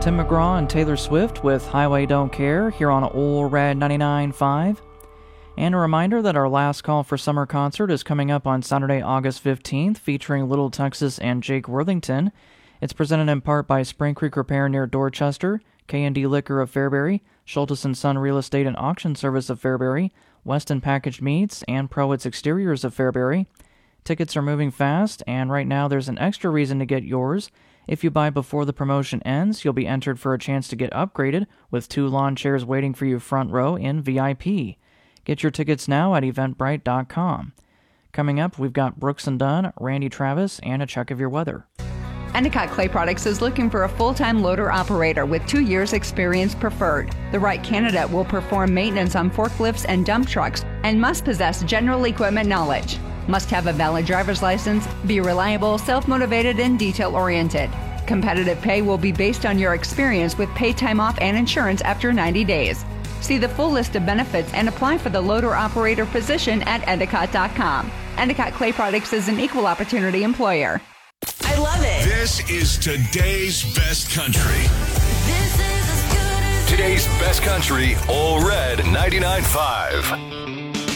Tim McGraw and Taylor Swift with Highway Don't Care here on Ole Red 99.5. And a reminder that our last call for summer concert is coming up on Saturday, August 15th, featuring Little Texas and Jake Worthington. It's presented in part by Spring Creek Repair near Dorchester, K&D Liquor of Fairbury, Schultes & Son Real Estate and Auction Service of Fairbury, Weston Packaged Meats, and Prowitz Exteriors of Fairbury. Tickets are moving fast, and right now there's an extra reason to get yours. If you buy before the promotion ends, you'll be entered for a chance to get upgraded with 2 lawn chairs waiting for you front row in VIP. Get your tickets now at eventbrite.com. Coming up, we've got Brooks and Dunn, Randy Travis, and a check of your weather. Endicott Clay Products is looking for a full-time loader operator with 2 years experience preferred. The right candidate will perform maintenance on forklifts and dump trucks and must possess general equipment knowledge. Must have a valid driver's license, be reliable, self-motivated, and detail-oriented. Competitive pay will be based on your experience with paid time off and insurance after 90 days. See the full list of benefits and apply for the loader operator position at Endicott.com. Endicott Clay Products is an equal opportunity employer. I love it. This is today's best country. This is as good as Today's best country, Ole Red 99.5.